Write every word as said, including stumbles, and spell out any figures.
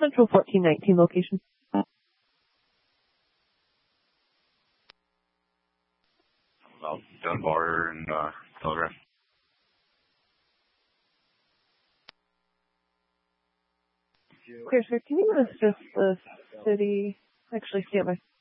Central fourteen nineteen location. Well, Dunbar and uh, Telegraph. Clear, sir. Can you assist the city? Actually, stand by.